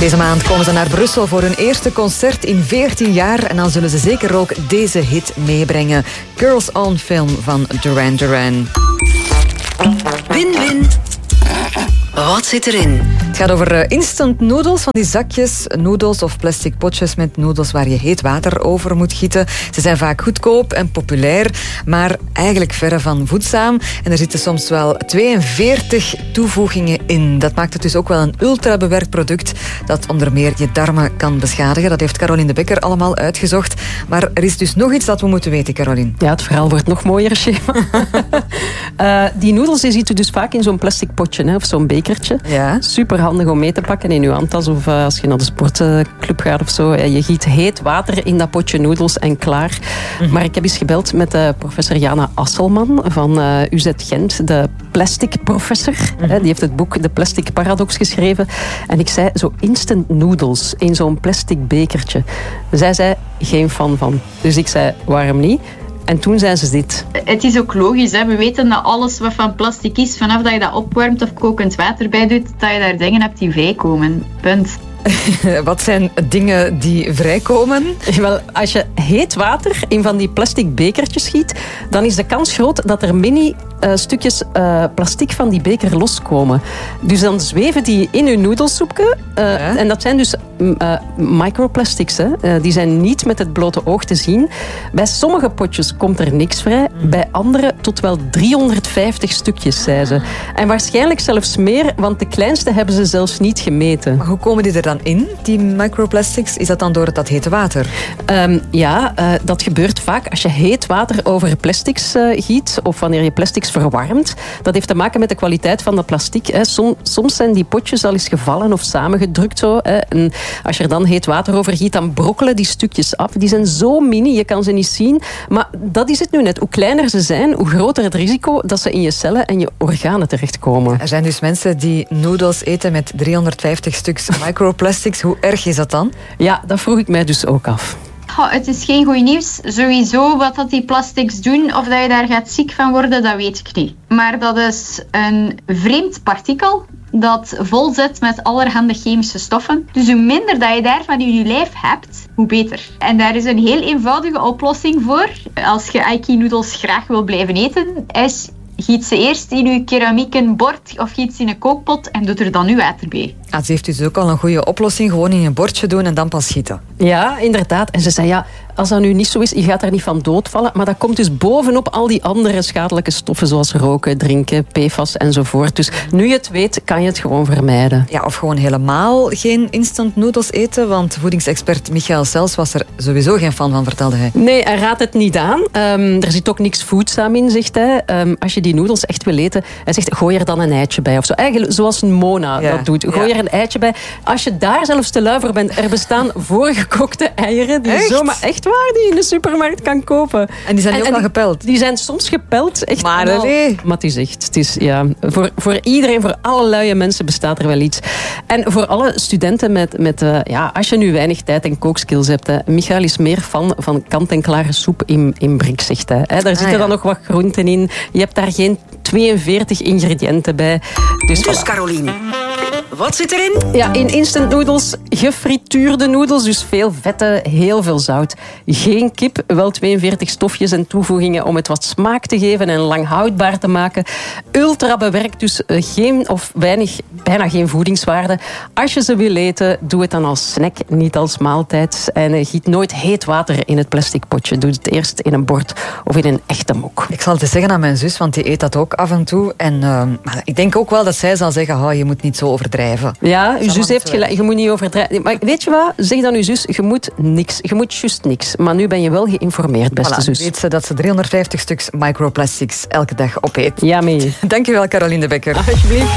Deze maand komen ze naar Brussel voor hun eerste concert in 14 jaar. En dan zullen ze zeker ook deze hit meebrengen. Girls on Film van Duran Duran. Win-win. Wat zit erin? Het gaat over instant noodles, van die zakjes noedels of plastic potjes met noedels waar je heet water over moet gieten. Ze zijn vaak goedkoop en populair, maar eigenlijk verre van voedzaam. En er zitten soms wel 42 toevoegingen in. Dat maakt het dus ook wel een ultra-bewerkt product dat onder meer je darmen kan beschadigen. Dat heeft Caroline de Bekker allemaal uitgezocht. Maar er is dus nog iets dat we moeten weten, Caroline. Ja, het verhaal wordt nog mooier, Shema. Die noedels die ziet u dus vaak in zo'n plastic potje, hè, of zo'n bekertje. Ja. Super handig om mee te pakken in uw handtas of als je naar de sportclub gaat of zo. Je giet heet water in dat potje noedels en klaar. Mm-hmm. Maar ik heb eens gebeld met professor Jana Asselman van UZ Gent, de plastic professor. Mm-hmm. Die heeft het boek De Plastic Paradox geschreven. En ik zei, zo instant noodles in zo'n plastic bekertje. Zij zei, geen fan van. Dus ik zei, waarom niet? En toen zei ze dit. Het is ook logisch, hè? We weten dat alles wat van plastic is, vanaf dat je dat opwarmt of kokend water bij doet, dat je daar dingen hebt die vrijkomen. Punt. Wat zijn dingen die vrijkomen? Wel, als je heet water in van die plastic bekertjes giet, dan is de kans groot dat er mini stukjes plastic van die beker loskomen. Dus dan zweven die in je noedelsoepje. En dat zijn dus microplastics. Hè. Die zijn niet met het blote oog te zien. Bij sommige potjes komt er niks vrij. Bij andere tot wel 350 stukjes, zei ze. En waarschijnlijk zelfs meer, want de kleinste hebben ze zelfs niet gemeten. Maar hoe komen die er dan in, die microplastics? Is dat dan door dat hete water? Dat gebeurt vaak als je heet water over plastics giet of wanneer je plastics verwarmt. Dat heeft te maken met de kwaliteit van de plastic. Hè. Soms zijn die potjes al eens gevallen of samengedrukt. Zo, hè. En als je er dan heet water over giet, dan brokkelen die stukjes af. Die zijn zo mini, je kan ze niet zien. Maar dat is het nu net. Hoe kleiner ze zijn, hoe groter het risico dat ze in je cellen en je organen terechtkomen. Er zijn dus mensen die noedels eten met 350 stuks microplastics. Hoe erg is dat dan? Ja, dat vroeg ik mij dus ook af. Het is geen goed nieuws. Sowieso wat dat die plastics doen, of dat je daar gaat ziek van worden, dat weet ik niet. Maar dat is een vreemd partikel dat vol zit met allerhande chemische stoffen. Dus hoe minder dat je daarvan in je lijf hebt, hoe beter. En daar is een heel eenvoudige oplossing voor. Als je Aiki-noedels graag wil blijven eten, is giet ze eerst in je keramieken bord of giet ze in een kookpot en doet er dan uw water bij. Ze heeft dus ook al een goede oplossing. Gewoon in een bordje doen en dan pas gieten. Ja, inderdaad. En ze zei, ja, als dat nu niet zo is, je gaat daar niet van doodvallen. Maar dat komt dus bovenop al die andere schadelijke stoffen, zoals roken, drinken, PFAS enzovoort. Dus nu je het weet, kan je het gewoon vermijden. Ja, of gewoon helemaal geen instant noodles eten. Want voedingsexpert Michael Sels was er sowieso geen fan van, vertelde hij. Nee, hij raadt het niet aan. Er zit ook niks voedzaam in, zegt hij. Als je die noedels echt wil eten, hij zegt, gooi er dan een eitje bij. Of zo. Eigenlijk zoals een Mona dat doet. Gooi er een eitje bij. Als je daar zelfs te lui voor bent, er bestaan voorgekookte eieren die je zomaar echt waar die je in de supermarkt kan kopen. En die zijn ook al gepeld? Die zijn soms gepeld. Echt maar het is echt. Het is, ja, voor iedereen, voor alle luie mensen bestaat er wel iets. En voor alle studenten met als je nu weinig tijd en kookskills hebt. Hè, Michael is meer fan van kant-en-klare soep in brik, zegt hij. Hè, daar zitten dan nog wat groenten in. Je hebt daar geen 42 ingrediënten bij. Dus voilà. Caroline, wat zit erin? Ja, in instant noodles, gefrituurde noedels, dus veel vetten, heel veel zout. Geen kip, wel 42 stofjes en toevoegingen om het wat smaak te geven en lang houdbaar te maken. Ultra bewerkt, dus bijna geen voedingswaarde. Als je ze wil eten, doe het dan als snack, niet als maaltijd. En giet nooit heet water in het plastic potje. Doe het eerst in een bord of in een echte mok. Ik zal het eens zeggen aan mijn zus, want die eet dat ook af en toe. En ik denk ook wel dat zij zal zeggen, je moet niet zo overdrijven. Ja, uw zus heeft gelijk. Je moet niet overdrijven. Maar weet je wat? Zeg dan uw zus, je moet niks. Je moet juist niks. Maar nu ben je wel geïnformeerd, beste zus. Weet ze dat ze 350 stuks microplastics elke dag opeet. Ja, mee. Dankjewel, Caroline de Bekker. Alsjeblieft.